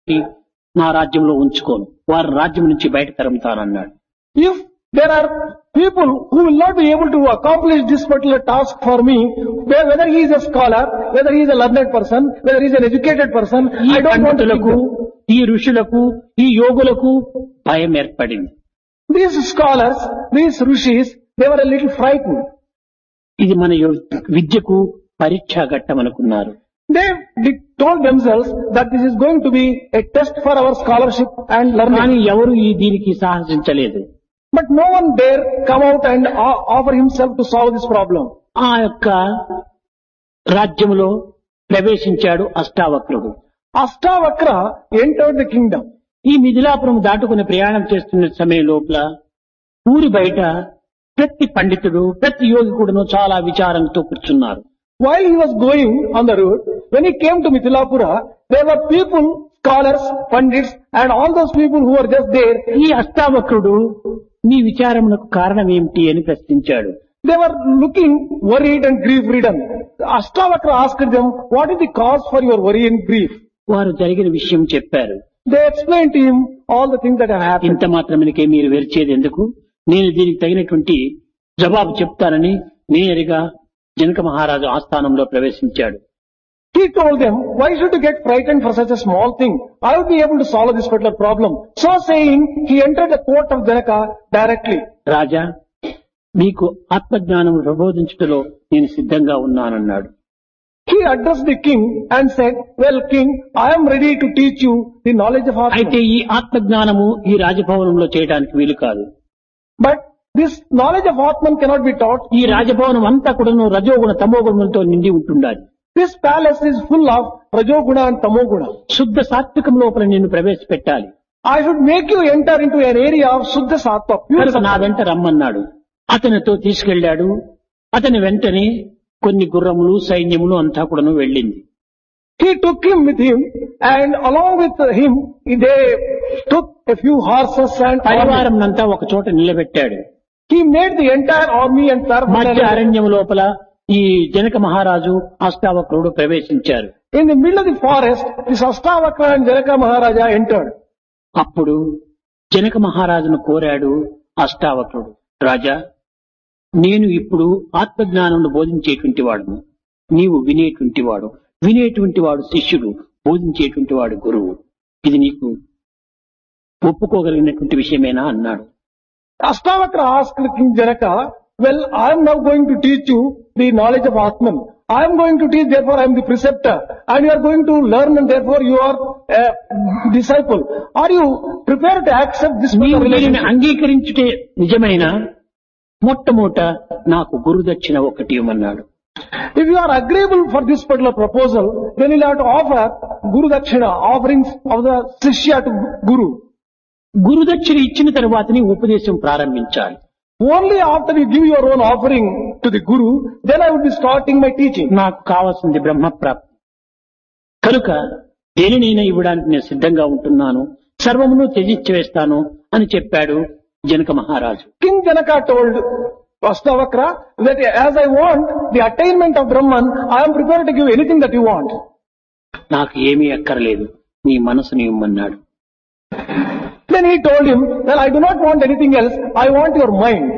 నా రాజ్యంలో ఉంచుకోను, వారి రాజ్యం నుంచి బయట తరుముతానన్నాడు. If there are people who will not be able to accomplish this particular task for me, whether he is a scholar, whether he is a learned person, whether he is an educated person, ఈ I don't want to పండితులకు, keep them. ఈ ఋషులకు, ఈ యోగులకు భయం ఏర్పడింది. These scholars, these rishis, they were a little frightened. ఇది మన విద్యకు పరీక్షా ఘట్టం అనుకున్నారు. They told themselves that this is going to be a test for our scholarship and కానీ learning. ఎవరు దీనికి సాహసించలేదు. But no one dare come out and offer himself to solve this problem. ఆ యొక్క రాజ్యములో ప్రవేశించాడు అష్టావక్రుడు. Astavakra entered the kingdom. ఈ మిథిలాపురం దాటుకుని ప్రయాణం చేస్తున్న సమయం లోపల ఊరి బయట ప్రతి పండితుడు, ప్రతి యోగికుడును చాలా విచారంతో కూర్చున్నారు. While he was going on the road, when he came to Mithilapura, there were people, scholars, pandits, and all those people who were just there. ఈ అష్టావక్రుడు మీ విచారమునకు కారణం ఏమిటి అని ప్రశ్నించాడు. They were looking worried and grief-ridden. Astavakra asked them, what is the cause for your worry and grief? వారు జరిగిన విషయం చెప్పారు. They explained to him all the things that have happened. ఇంత మాత్రమేకే మీరు వెరిచేది ఎందుకు? నేను దీనికి తగినటువంటి జవాబు చెప్తానని నేరుగా జనక మహారాజు ఆస్థానంలో ప్రవేశించాడు. He told them, why should you get frightened for such a small thing? I will be able to solve this particular problem. So saying, he entered the court of Janaka directly. రాజా, మీకు ఆత్మజ్ఞానం ప్రబోధించుటలో నేను సిద్ధంగా ఉన్నానన్నాడు. He addressed the king and said, well, king, I am ready to teach you the knowledge of అయితే Atman. ఈ ఆత్మజ్ఞానము ఈ రాజభవనంలో చేయడానికి వీలు కాదు. But this knowledge of Atman cannot be taught. ఈ రాజభవనం అంతా కూడాను రజోగుణ తమోగుణంతో నిండి ఉంటుండాలి. This palace is full of Rajoguna and Tamoguna. శుద్ధ సాత్వికం లోపల నిన్ను ప్రవేశపెట్టాలి. I should make you enter into an area of Suddha Sattva, pure కనుక నా Sattva. వెంట రమ్మన్నాడు. అతనితో తీసుకెళ్లాడు. అతని వెంటనే కొన్ని గుర్రములు, సైన్యములు అంతా కూడాను వెళ్ళింది. He took him with him and along with him, they took a few horses and army. పరివారం అంతా ఒక చోట నిలబెట్టాడు. He made the entire army and మధ్య paraphernalia. అరణ్యం లోపల ఈ జనక మహారాజు అష్టావక్రుడు ప్రవేశించారు. In the middle of the forest, this Astavakra and Janaka Maharaja entered. అప్పుడు జనక మహారాజును కోరాడు అష్టావక్రుడు, రాజా, నేను ఇప్పుడు ఆత్మజ్ఞానం బోధించేటువంటి వాడును, నీవు వినేటువంటి వాడు, వినేటువంటి వాడు శిష్యుడు, బోధించేటువంటి వాడు గురువు. ఇది నీకు ఒప్పుకోగలిగినటువంటి విషయమేనా అన్నాడు. Astavakra asked King Janaka, well, I am now going to teach you the knowledge of Atman. I am going to teach, therefore I am the preceptor. And you are going to learn and therefore you are a disciple. Are you prepared to accept this నీవు దీనిని relationship? అంగీకరించుటే నిజమైన మొట్టమొదట నాకు గురుదక్షిణ ఒకటి ఇవ్వమన్నాడు. If you are agreeable for this particular proposal, then you will have to offer Guru Dakshina, offerings of the Shishya to Guru. గురుదక్షిణ ఇచ్చిన తర్వాత నీ ఉపదేశం ప్రారంభించాలి. Only after you give your own offering to the Guru, then I will be starting my teaching. నాకు కావాల్సింది బ్రహ్మప్రాప్తి. కనుక దేనినైనా ఇవ్వడానికి నేను సిద్ధంగా ఉంటున్నాను, సర్వమును త్యజించి వేస్తాను అని చెప్పాడు జనక మహారాజు. King Janaka told Astavakra that as I want the attainment of Brahman, I am prepared to give anything that you want. నాకు ఏమీ అక్కర్లేదు, నీ మనసుని ఇమ్మన్నాడు. Then he told him, well, I do not want anything else, I want your mind.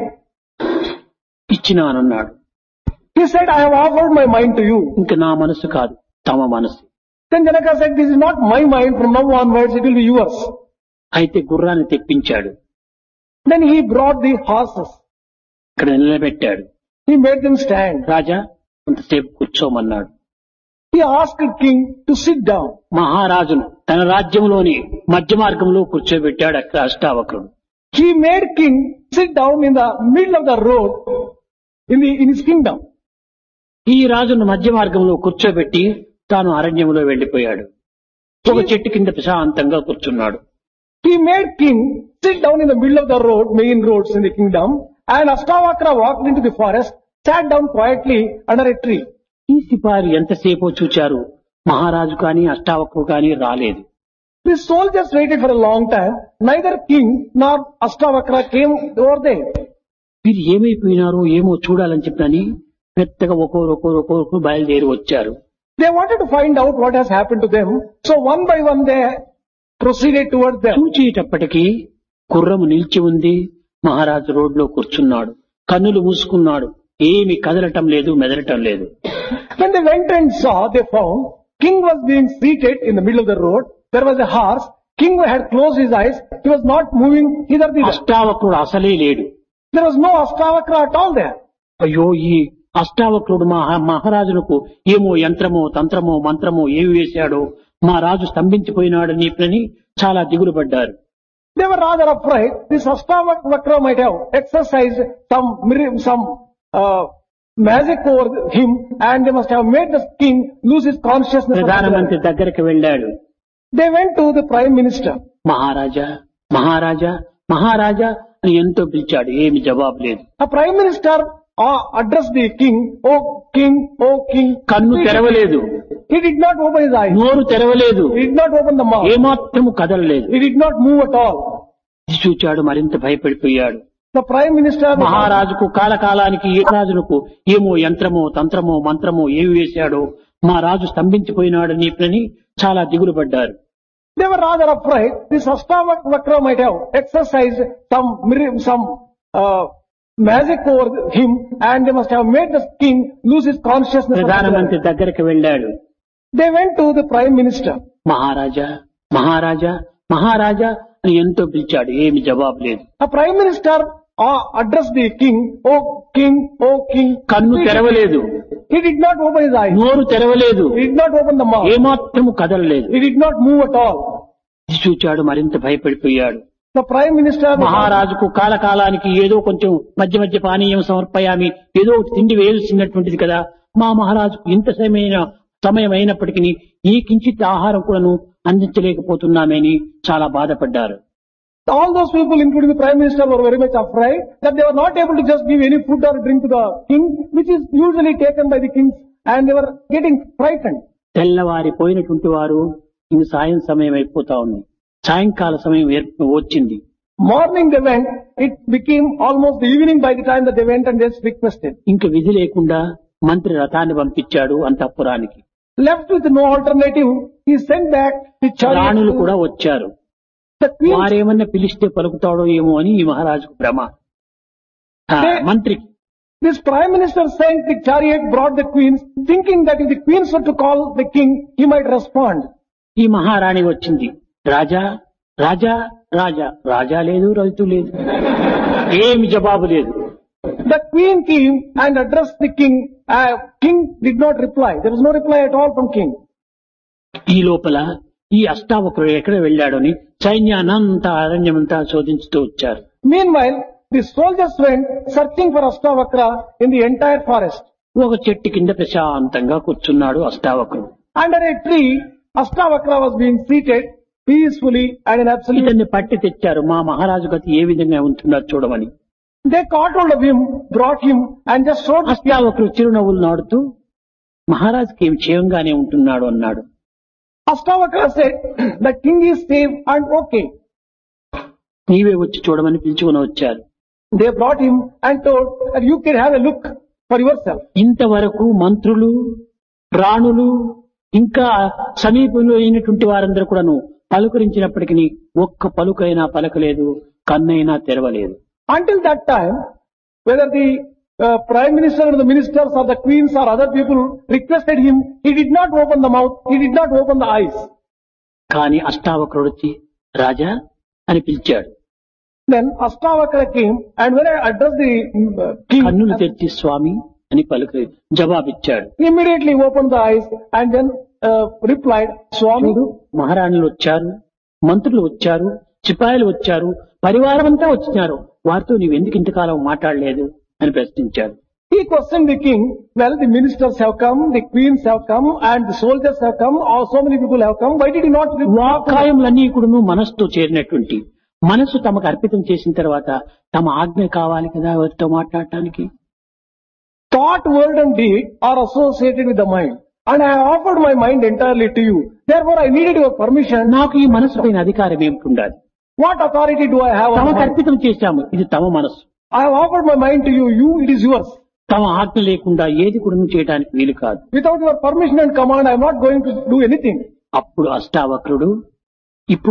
ఇచ్చినానన్నాడు. He said, I have offered my mind to you. ఇంక నా మనసు కాదు, తమ మనసు. Then Janaka said, this is not my mind, from now onwards it will be yours. అయితే గుర్రాన్ని తెప్పించాడు. Then he brought the horses. ఇక్కడ నిలబెట్టాడు. He made them stand. రాజా, కొంతసేపు కూర్చోమన్నాడు. He asked the king to sit down. మహారాజును తన రాజ్యంలోని మధ్య మార్గంలో కూర్చోబెట్టాడు అక్కడ అష్టావక్రుడు. He made king sit down in the middle of the road in his kingdom. ఈ రాజును మధ్య మార్గంలో కూర్చోబెట్టి తాను అరణ్యంలో వెళ్లిపోయాడు. ఒక చెట్టు కింద ప్రశాంతంగా కూర్చున్నాడు. He made king sit down in the middle of the road, main roads in the kingdom, and Astavakra walked into the forest, sat down quietly under a tree. ఈ సిపాయిలు ఎంతసేపో చూచారు, మహారాజు కాని అష్టావక్రుడు కాని రాలేదు. The soldiers waited for a long time. Neither king nor Astavakra came over there. వీరు ఏమైపోయినారో ఏమో చూడాలని చెప్పని పెద్దగా ఒక్కొక్కరు బయలుదేరి వచ్చారు. They wanted to find out what has happened to them. So one by one they proceeded towards them. చూచేటప్పటికి గుర్రము నిలిచి ఉంది. మహారాజు రోడ్లో కూర్చున్నాడు. కన్నులు మూసుకున్నాడు. ఏమి కదలటం లేదు, మెదలటం లేదు. When they went and saw, they found king was being seated in the middle of the road. There was a horse. King had closed his eyes. He was not moving hither thither. అష్టావక్రుడు అసలే లేడు. There was no Astavakra at all there. అయ్యో, ఈ అష్టావక్రుడు మహారాజులకు ఏమో యంత్రమో తంత్రమో మంత్రమో ఏమి వేశాడో, మా రాజు స్తంభించిపోయినాడు నీపని చాలా దిగులు పడ్డారు. They were rather afraid. This Astavakra might have exercised some magic over him, and they must have made the king lose his consciousness. ప్రధానమంత్రి దగ్గరికి వెళ్ళాడు. They went to the prime minister. మహారాజా, మహారాజా, మహారాజా అని ఎంతో పిలిచాడు. ఏమి జవాబు లేదు. A prime minister addressed the king, "Oh king, oh king." కన్ను తెరవలేదు. He did not open his eyes. నోరు తెరవలేదు. He did not open the mouth. ఏమాత్రము కదలలేదు. He did not move at all. ఇది చూచాడు, మరింత భయపడిపోయాడు. The prime minister, మహారాజుకు కాలకాలానికి ఏ రాజులకు ఏమో యంత్రమో తంత్రమో మంత్రమో ఏమి వేశాడో, మా రాజు స్తంభించిపోయినాడు నీపని చాలా దిగులు పడ్డారు. they were rather afraid. This Astavakra might have exercised some magic over him, and they must have made the king lose his consciousness. ప్రధానమంత్రి దగ్గరికి వెళ్ళాడు. They went to the prime minister. మహారాజా, మహారాజా, మహారాజా అని ఎంతో పిలిచాడు. ఏమి జవాబు లేదు. A prime minister addressed the king, "Oh king, oh king." కన్ను తెరవలేదు. He did not open his eyes. నోరు తెరవలేదు. He did not open the mouth. ఏమాత్రము కదలలేదు. He did not move at all. ఇది చూచాడు, మరింత భయపడిపోయాడు. The prime minister, మహారాజుకు కాలకాలానికి ఏదో కొంచెం మధ్య మధ్య పానీయం సమర్పయామి, ఏదో ఒకటి తిండి వేయాల్సినటువంటిది కదా. మా మహారాజుకు ఇంత సమయం అయినప్పటికీ ఈ కించిత్ ఆహారం కూడాను అందించలేకపోతున్నామని చాలా బాధపడ్డారు. all those people, including the prime minister, were very much afraid that they were not able to just give any food or drink to the king, which is usually taken by the kings, and they were getting frightened. తెల్లవారి పోయినటువంటి వారు ఇంక సాయం సమయం అయిపోతా ఉంది. సాయంకాల సమయం వచ్చింది. Morning they went, it became almost the evening by the time that they went and just requested. ఇంక విధి లేకుండా మంత్రి రథాన్ని పంపించాడు అంతఃపురానికి. Left with no alternative, he sent back the రాణులు chariot. కూడా వచ్చారు. The queen, వారేమన్నా పిలిస్తే పలుకుతాడో ఏమో అని ఈ మహారాజుకు భ్రమ. మంత్రికి this prime minister sent the chariot, brought the queens, thinking that if the queens were to call the king, he might respond. ఈ మహారాణి వచ్చింది. రాజా, రాజా, రాజా, రాజా లేదు, రైతు లేదు, ఏమి జవాబు లేదు. The queen came and addressed the king. King did not reply. There was no reply at all from king. ఈ లోపల ఈ అష్టావక్రుడు ఎక్కడ వెళ్ళాడని సైన్యానంతా అరణ్యమంతా శోధించుతూ వచ్చారు. Meanwhile, the soldiers went searching for Astavakra in the entire forest. ఒక చెట్టు కింద ప్రశాంతంగా కూర్చున్నాడు అష్టావక్రుడు. Under a tree, Astavakra was being seated peacefully and in absolute. ఇతన్ని పట్టి తెచ్చారు, మా మహారాజు గతి ఏ విధంగా ఉంటుందో చూడమని. They caught hold of him, brought him, and just showed the king. అష్టావక్రుడు చిరునవ్వులు నాడుతూ మహారాజుకి ఏమి క్షేమంగానే ఉంటున్నాడు అన్నాడు. Astavakra said, "The king is safe and okay." నీవే వచ్చి చూడమని పిలుచుకుని వచ్చారు. They brought him and told that you can have a look for yourself. ఇంతవరకు మంత్రులు, రాణులు, ఇంకా సమీపంలో అయినటువంటి వారందరూ కూడాను పలుకరించినప్పటికీ ఒక్క పలుకైనా పలకలేదు, కన్నైనా తెరవలేదు. Until that time, whether the prime minister or the ministers or the queens or other people requested him, he did not open the mouth, he did not open the eyes. కానీ అష్టావక్రుడు వచ్చి రాజా అని పిలిచాడు. Then Astavakra came, and when I addressed the king, కన్నులు తెచ్చి స్వామి అని జవాబిచ్చాడు. he immediately opened the eyes and then replied, "Swami." మహారాణులు వచ్చారు, మంత్రులు వచ్చారు, సిపాయిలు వచ్చారు, పరివారం అంతా వచ్చినారు, వారితో నీవెందుకు ఇంతకాలం మాట్లాడలేదు అని ప్రశ్నించాడు. He questioned the king, "Well, the ministers have come, the queens have come, and the soldiers have come, so many people have come, why did he not reply?" వాక్కాయములన్నీ కూడా మనసుతో చేరినటువంటి, మనసు తమకు అర్పితం చేసిన తర్వాత తమ ఆజ్ఞ కావాలి కదా ఎవరితో మాట్లాడటానికి. Thought, word and deed are associated with the mind, and I have offered my mind entirely to you. Therefore, I needed your permission. నాకు ఈ మనసు పైన అధికారం ఏమిటి ఉండాలి? What authority do I have on తమకు my mind? అర్పితం చేశాము, ఇది తమ మనసు. I have offered my mind to you, it is yours. తమ ఆజ్ఞ లేకుండా ఏది కూడా చేయడానికి వీలు కాదు. Without your permission and command, I am not going to do anything. అప్పుడు అష్టావక్రుడు